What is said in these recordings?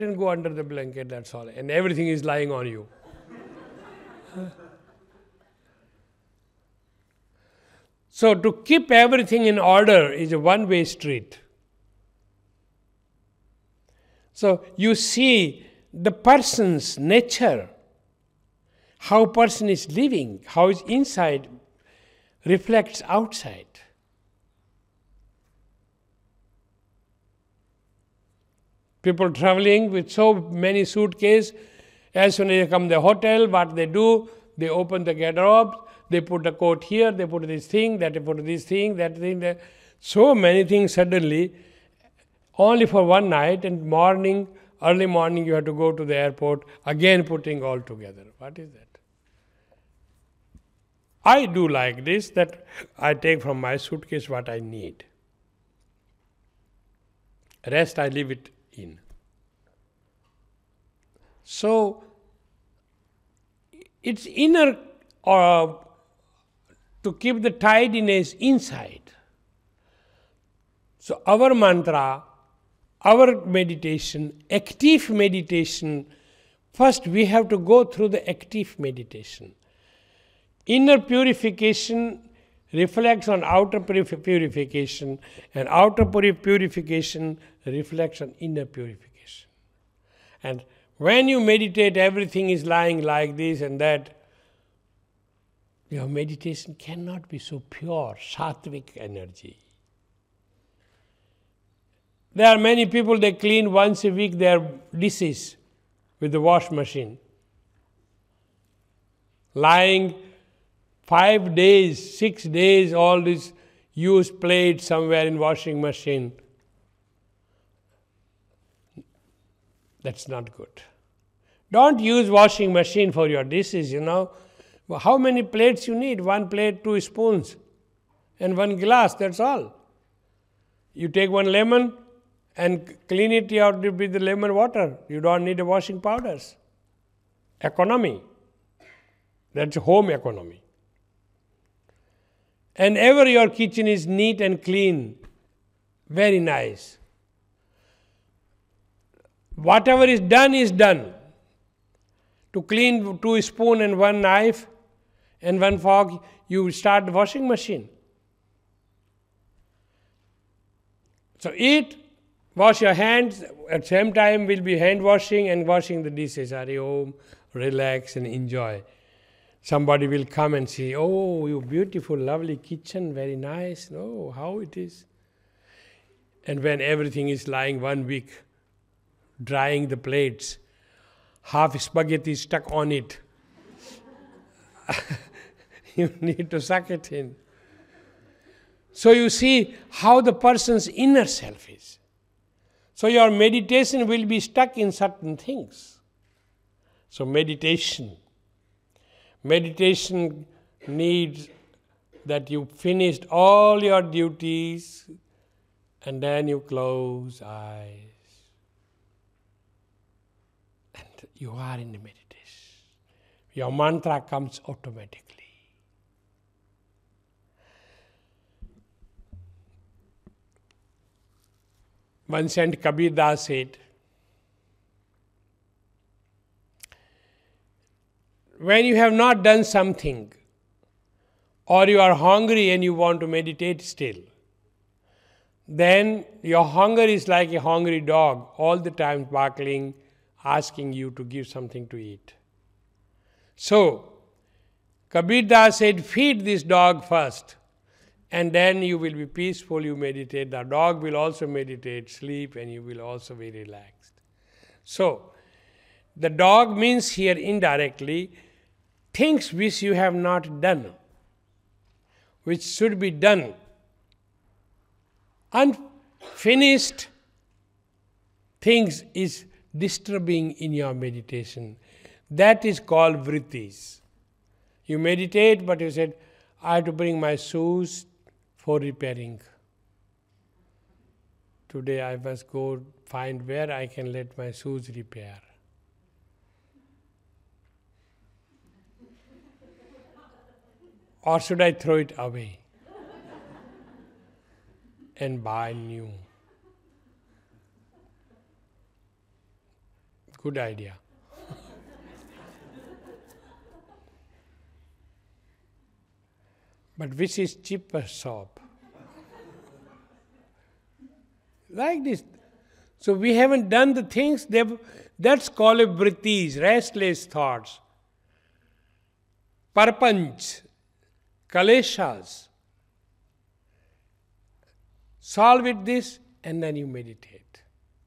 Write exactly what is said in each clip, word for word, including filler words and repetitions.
and go under the blanket, that's all. And everything is lying on you. So to keep everything in order is a one-way street. So you see the person's nature, how person is living, how his inside reflects outside. People traveling with so many suitcases, as soon as they come to the hotel, what they do, they open the garderobe, they put the coat here, they put this thing, that they put this thing, that thing, that. So many things suddenly, only for one night, and morning, early morning you have to go to the airport, again putting all together. What is that? I do like this, that I take from my suitcase what I need. Rest I leave it in. So, it's inner, uh, to keep the tidiness inside. So, our mantra, our meditation, active meditation, first we have to go through the active meditation. Inner purification reflects on outer purification, and outer purification reflects on inner purification. And when you meditate, everything is lying like this and that, your meditation cannot be so pure, sattvic energy. There are many people, they clean once a week their dishes with the wash machine. Lying five days, six days, all these used plates somewhere in washing machine. That's not good. Don't use washing machine for your dishes, you know. How many plates you need? One plate, two spoons, and one glass, that's all. You take one lemon and clean it out with the lemon water. You don't need a washing powders. Economy. That's home economy. And ever your kitchen is neat and clean, very nice. Whatever is done is done. To clean two spoon and one knife and one fork, you start the washing machine. So eat, wash your hands, at the same time will be hand washing and washing the dishes. Are you home? Relax and enjoy. Somebody will come and say, oh, you beautiful, lovely kitchen, very nice. Oh, how it is. And when everything is lying one week, drying the plates, half spaghetti stuck on it, you need to suck it in. So you see how the person's inner self is. So your meditation will be stuck in certain things. So meditation. Meditation needs that you finished all your duties and then you close eyes. And you are in the meditation. Your mantra comes automatically. One Sant Kabir Das said, when you have not done something, or you are hungry and you want to meditate still, then your hunger is like a hungry dog, all the time barking, asking you to give something to eat. So, Kabir Das said, feed this dog first, and then you will be peaceful, you meditate. The dog will also meditate, sleep, and you will also be relaxed. So, the dog means here indirectly, things which you have not done, which should be done, unfinished things is disturbing in your meditation. That is called vrittis. You meditate, but you said, I have to bring my shoes for repairing. Today I must go find where I can let my shoes repair. Or should I throw it away and buy new? Good idea. But which is cheaper soap? Like this. So we haven't done the things, that's called vrittis, restless thoughts. Parpanch, kaleshas. Solve it this and then you meditate.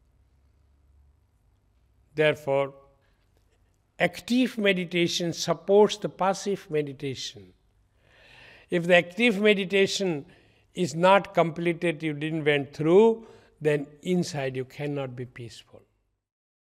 Therefore, active meditation supports the passive meditation. If the active meditation is not completed, you didn't went through, then inside you cannot be peaceful.